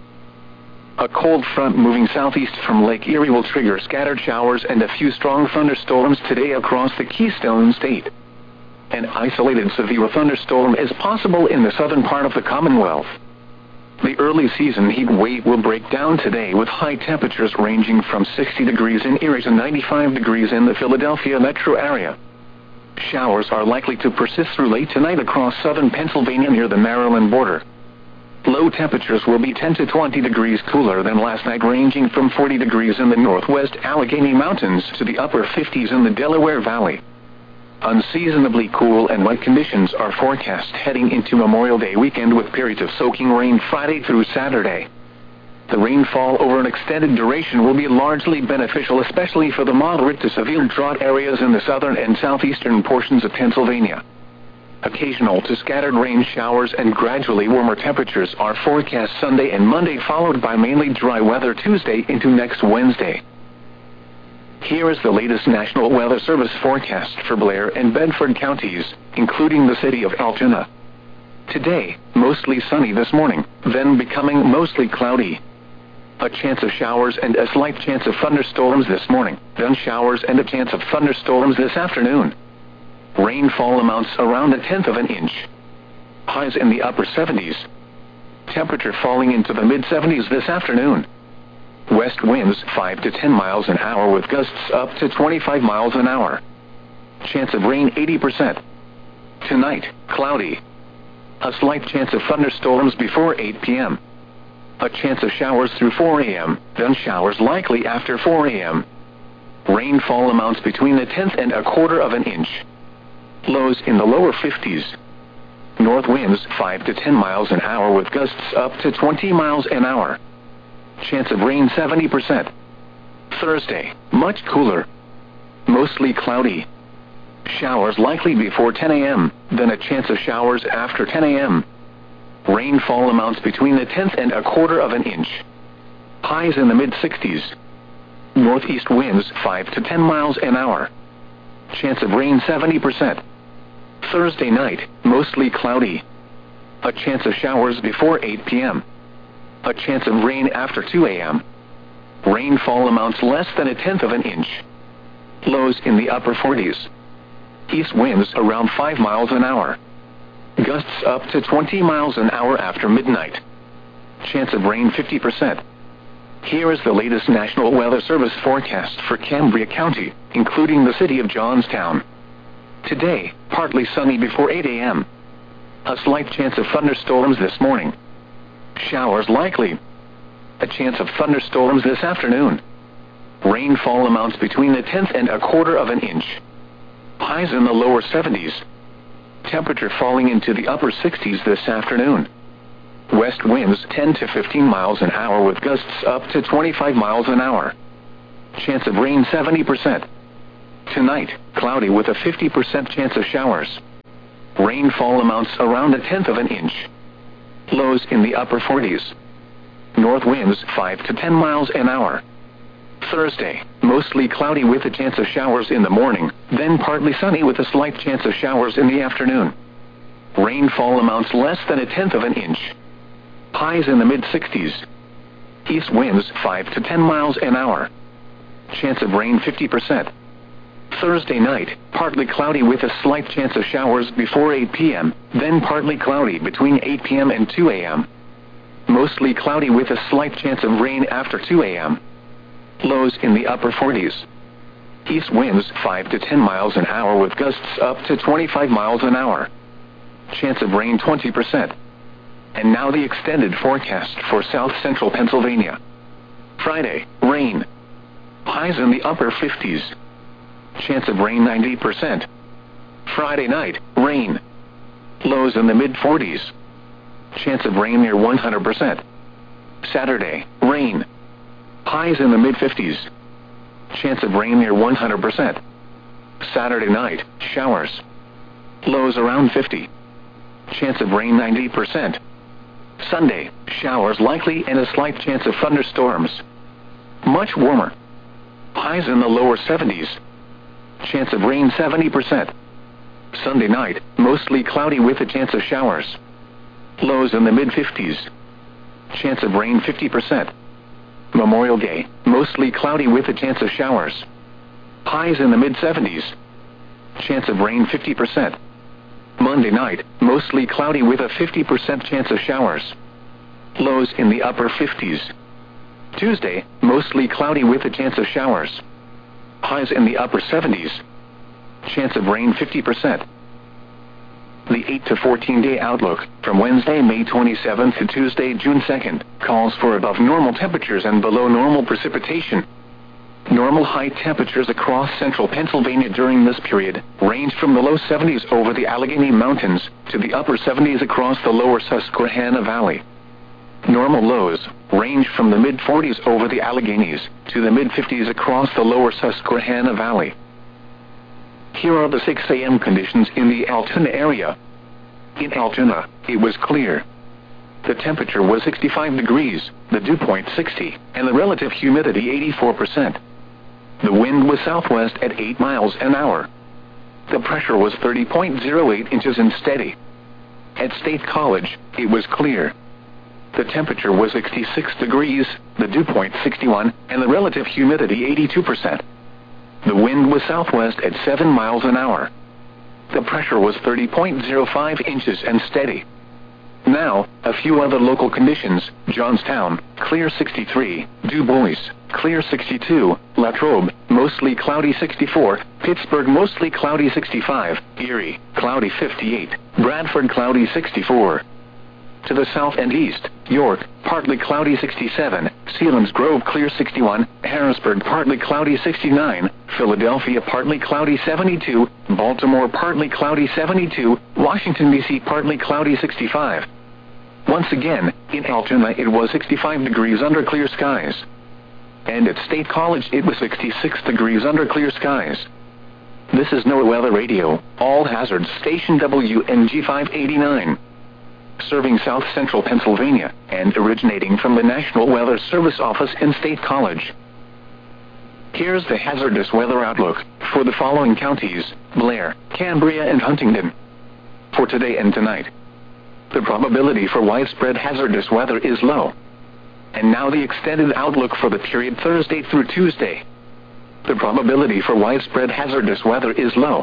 A cold front moving southeast from Lake Erie will trigger scattered showers and a few strong thunderstorms today across the Keystone State. An isolated severe thunderstorm is possible in the southern part of the Commonwealth. The early season heat wave will break down today with high temperatures ranging from 60 degrees in Erie to 95 degrees in the Philadelphia metro area. Showers are likely to persist through late tonight across southern Pennsylvania near the Maryland border. Low temperatures will be 10 to 20 degrees cooler than last night, ranging from 40 degrees in the northwest Allegheny Mountains to the upper 50s in the Delaware Valley. Unseasonably cool and wet conditions are forecast heading into Memorial Day weekend with periods of soaking rain Friday through Saturday. The rainfall over an extended duration will be largely beneficial, especially for the moderate to severe drought areas in the southern and southeastern portions of Pennsylvania. Occasional to scattered rain showers and gradually warmer temperatures are forecast Sunday and Monday, followed by mainly dry weather Tuesday into next Wednesday. Here is the latest National Weather Service forecast for Blair and Bedford counties, including the city of Altoona. Today, mostly sunny this morning, then becoming mostly cloudy. A chance of showers and a slight chance of thunderstorms this morning, then showers and a chance of thunderstorms this afternoon. Rainfall amounts around 1/10 of an inch. Highs in the upper 70s. Temperature falling into the mid-70s this afternoon. West winds 5 to 10 miles an hour with gusts up to 25 miles an hour. Chance of rain 80%. Tonight, cloudy. A slight chance of thunderstorms before 8 p.m. A chance of showers through 4 a.m., then showers likely after 4 a.m. Rainfall amounts between 1/10 and 1/4 of an inch. Lows in the lower 50s. North winds 5 to 10 miles an hour with gusts up to 20 miles an hour. Chance of rain 70%. Thursday, much cooler. Mostly cloudy. Showers likely before 10 a.m., then a chance of showers after 10 a.m. Rainfall amounts between 1/10 and 1/4 of an inch. Highs in the mid-60s. Northeast winds 5 to 10 miles an hour. Chance of rain 70%. Thursday night, mostly cloudy. A chance of showers before 8 p.m. A chance of rain after 2 a.m. Rainfall amounts less than 1/10 of an inch. Lows in the upper 40s. East winds around 5 miles an hour. Gusts up to 20 miles an hour after midnight. Chance of rain 50%. Here is the latest National Weather Service forecast for Cambria County, including the city of Johnstown. Today, partly sunny before 8 a.m. A slight chance of thunderstorms this morning. Showers likely. A chance of thunderstorms this afternoon. Rainfall amounts between 1/10 and 1/4 of an inch. Highs in the lower 70s. Temperature falling into the upper 60s this afternoon. West winds 10 to 15 miles an hour with gusts up to 25 miles an hour. Chance of rain 70%. Tonight, cloudy with a 50% chance of showers. Rainfall amounts around 1/10 of an inch. Lows in the upper 40s. North winds 5 to 10 miles an hour. Thursday, mostly cloudy with a chance of showers in the morning, then partly sunny with a slight chance of showers in the afternoon. Rainfall amounts less than 1/10 of an inch. Highs in the mid-60s. East winds 5 to 10 miles an hour. Chance of rain 50%. Thursday night, partly cloudy with a slight chance of showers before 8 p.m., then partly cloudy between 8 p.m. and 2 a.m. Mostly cloudy with a slight chance of rain after 2 a.m. Lows in the upper 40s. East winds 5 to 10 miles an hour with gusts up to 25 miles an hour. Chance of rain 20%. And now the extended forecast for south central Pennsylvania. Friday, rain. Highs in the upper 50s. Chance of rain 90%. Friday night, rain. Lows in the mid-40s. Chance of rain near 100%. Saturday, rain. Highs in the mid-50s. Chance of rain near 100%. Saturday night, showers. Lows around 50. Chance of rain 90%. Sunday, showers likely and a slight chance of thunderstorms. Much warmer. Highs in the lower 70s. Chance of rain 70%. Sunday night, mostly cloudy with a chance of showers. Lows in the mid-50s. Chance of rain 50%. Memorial Day, mostly cloudy with a chance of showers. Highs in the mid-70s. Chance of rain 50%. Monday night, mostly cloudy with a 50% chance of showers. Lows in the upper 50s. Tuesday, mostly cloudy with a chance of showers. Highs in the upper 70s. Chance of rain 50%. The 8 to 14-day outlook, from Wednesday, May 27th to Tuesday, June 2nd, calls for above normal temperatures and below normal precipitation. Normal high temperatures across central Pennsylvania during this period range from the low 70s over the Allegheny Mountains to the upper 70s across the lower Susquehanna Valley. Normal lows range from the mid-40s over the Alleghenies to the mid-50s across the lower Susquehanna Valley. Here are the 6 a.m. conditions in the Altoona area. In Altoona, it was clear. The temperature was 65 degrees, the dew point 60, and the relative humidity 84%. The wind was southwest at 8 miles an hour. The pressure was 30.08 inches and steady. At State College, it was clear. The temperature was 66 degrees, the dew point 61, and the relative humidity 82%. The wind was southwest at 7 miles an hour. The pressure was 30.05 inches and steady. Now, a few other local conditions: Johnstown, clear 63, Du Bois, clear 62, Latrobe, mostly cloudy 64, Pittsburgh, mostly cloudy 65, Erie, cloudy 58, Bradford, cloudy 64. To the south and east, York, partly cloudy 67, Selinsgrove, clear 61, Harrisburg, partly cloudy 69, Philadelphia, partly cloudy 72, Baltimore, partly cloudy 72, Washington, D.C., partly cloudy 65. Once again, in Altoona it was 65 degrees under clear skies. And at State College it was 66 degrees under clear skies. This is NOAA Weather Radio, all hazards station WNG 589. Serving south central Pennsylvania, and originating from the National Weather Service office in State College. Here's the hazardous weather outlook for the following counties: Blair, Cambria, and Huntingdon. For today and tonight, the probability for widespread hazardous weather is low. And now the extended outlook for the period Thursday through Tuesday. The probability for widespread hazardous weather is low.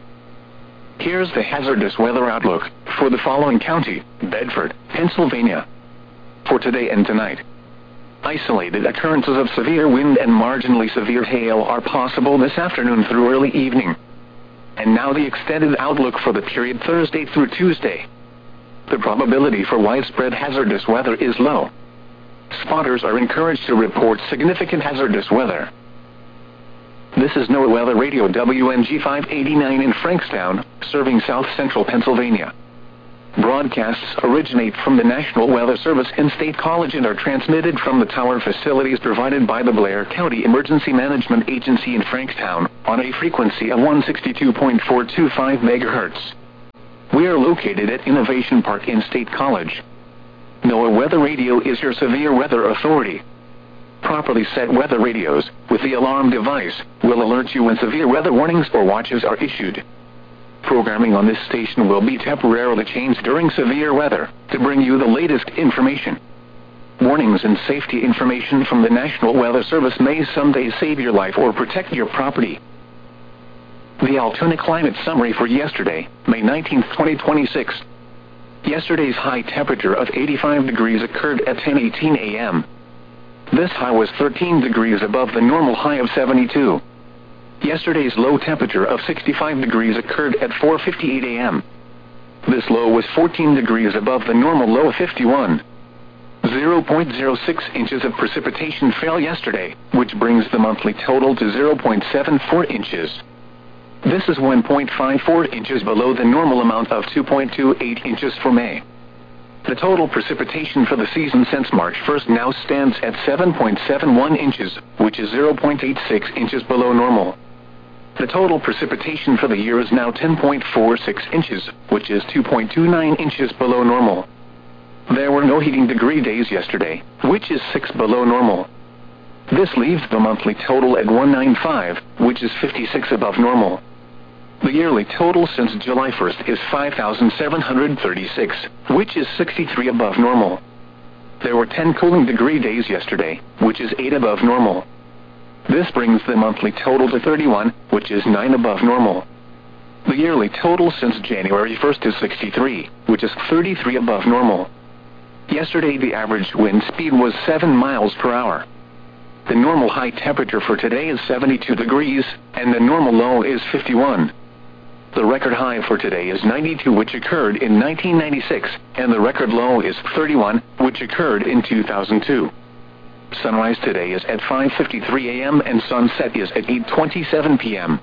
Here's the hazardous weather outlook for the following county: Bedford, Pennsylvania. For today and tonight, isolated occurrences of severe wind and marginally severe hail are possible this afternoon through early evening. And now the extended outlook for the period Thursday through Tuesday. The probability for widespread hazardous weather is low. Spotters are encouraged to report significant hazardous weather. This is NOAA Weather Radio WNG 589 in Frankstown, serving South Central Pennsylvania. Broadcasts originate from the National Weather Service and State College and are transmitted from the tower facilities provided by the Blair County Emergency Management Agency in Frankstown, on a frequency of 162.425 MHz. We are located at Innovation Park in State College. NOAA Weather Radio is your severe weather authority. Properly set weather radios, with the alarm device, will alert you when severe weather warnings or watches are issued. Programming on this station will be temporarily changed during severe weather, to bring you the latest information. Warnings and safety information from the National Weather Service may someday save your life or protect your property. The Altoona Climate Summary for yesterday, May 19, 2026. Yesterday's high temperature of 85 degrees occurred at 10:18 a.m. This high was 13 degrees above the normal high of 72. Yesterday's low temperature of 65 degrees occurred at 4:58 a.m. This low was 14 degrees above the normal low of 51. 0.06 inches of precipitation fell yesterday, which brings the monthly total to 0.74 inches. This is 1.54 inches below the normal amount of 2.28 inches for May. The total precipitation for the season since March 1st now stands at 7.71 inches, which is 0.86 inches below normal. The total precipitation for the year is now 10.46 inches, which is 2.29 inches below normal. There were no heating degree days yesterday, which is 6 below normal. This leaves the monthly total at 195, which is 56 above normal. The yearly total since July 1st is 5,736, which is 63 above normal. There were 10 cooling degree days yesterday, which is 8 above normal. This brings the monthly total to 31, which is 9 above normal. The yearly total since January 1st is 63, which is 33 above normal. Yesterday the average wind speed was 7 miles per hour. The normal high temperature for today is 72 degrees, and the normal low is 51. The record high for today is 92, which occurred in 1996, and the record low is 31, which occurred in 2002. Sunrise today is at 5:53 a.m. and sunset is at 8:27 p.m.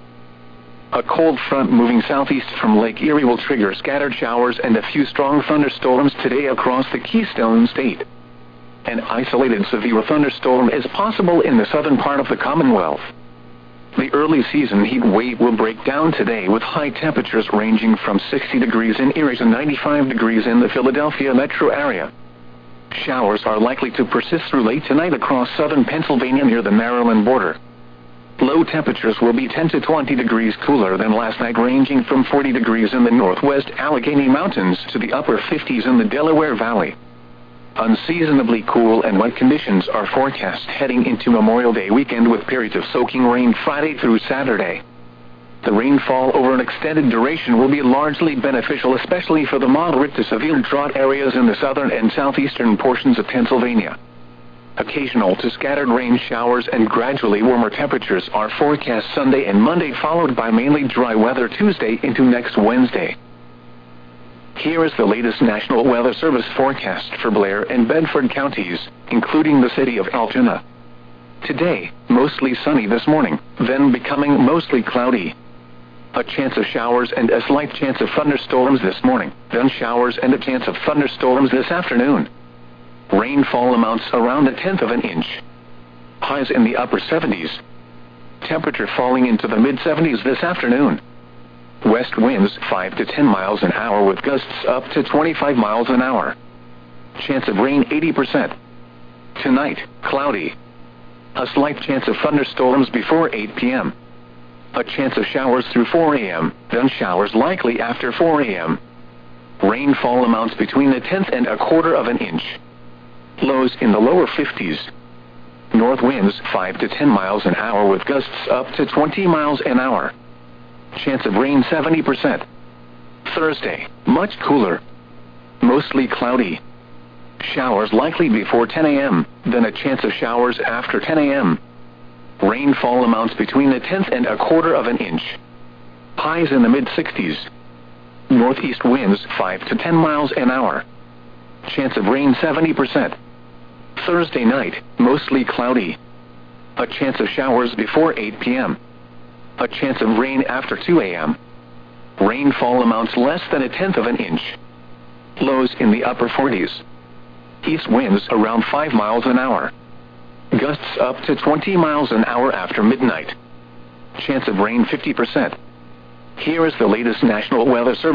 A cold front moving southeast from Lake Erie will trigger scattered showers and a few strong thunderstorms today across the Keystone State. An isolated severe thunderstorm is possible in the southern part of the Commonwealth. The early season heat wave will break down today with high temperatures ranging from 60 degrees in Erie to 95 degrees in the Philadelphia metro area. Showers are likely to persist through late tonight across southern Pennsylvania near the Maryland border. Low temperatures will be 10 to 20 degrees cooler than last night, ranging from 40 degrees in the northwest Allegheny Mountains to the upper 50s in the Delaware Valley. Unseasonably cool and wet conditions are forecast heading into Memorial Day weekend with periods of soaking rain Friday through Saturday. The rainfall over an extended duration will be largely beneficial, especially for the moderate to severe drought areas in the southern and southeastern portions of Pennsylvania. Occasional to scattered rain showers and gradually warmer temperatures are forecast Sunday and Monday, followed by mainly dry weather Tuesday into next Wednesday. Here is the latest National Weather Service forecast for Blair and Bedford counties, including the city of Altoona. Today, mostly sunny this morning, then becoming mostly cloudy. A chance of showers and a slight chance of thunderstorms this morning, then showers and a chance of thunderstorms this afternoon. Rainfall amounts around 1/10 of an inch. Highs in the upper 70s. Temperature falling into the mid-70s this afternoon. West winds 5 to 10 miles an hour with gusts up to 25 miles an hour. Chance of rain 80%. Tonight, cloudy. A slight chance of thunderstorms before 8 p.m. A chance of showers through 4 a.m., then showers likely after 4 a.m. Rainfall amounts between 1/10 and 1/4 of an inch. Lows in the lower 50s. North winds 5 to 10 miles an hour with gusts up to 20 miles an hour. Chance of rain 70%. Thursday, much cooler. Mostly cloudy. Showers likely before 10 a.m., then a chance of showers after 10 a.m. Rainfall amounts between 1/10 and 1/4 of an inch. Highs in the mid-60s. Northeast winds 5 to 10 miles an hour. Chance of rain 70%. Thursday night, mostly cloudy. A chance of showers before 8 p.m. A chance of rain after 2 a.m. Rainfall amounts less than 1/10 of an inch. Lows in the upper 40s. East winds around 5 miles an hour. Gusts up to 20 miles an hour after midnight. Chance of rain 50%. Here is the latest National Weather Service.